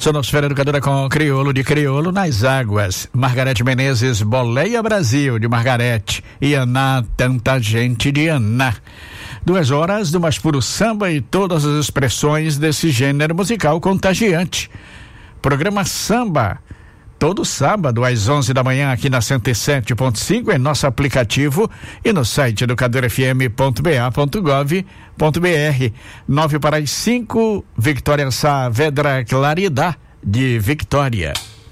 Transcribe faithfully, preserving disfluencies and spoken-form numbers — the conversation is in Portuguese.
Sonosfera Educadora com Crioulo de Crioulo nas águas. Margarete Menezes, Boleia Brasil de Margarete. E Aná, tanta gente de Aná. Duas horas do mais puro samba e todas as expressões desse gênero musical contagiante. Programa Samba, todo sábado às onze da manhã aqui na cento e sete ponto cinco em nosso aplicativo e no site educador f m ponto b a ponto gov ponto b r. Nove para as cinco, Victoria Saavedra Claridad de Victória.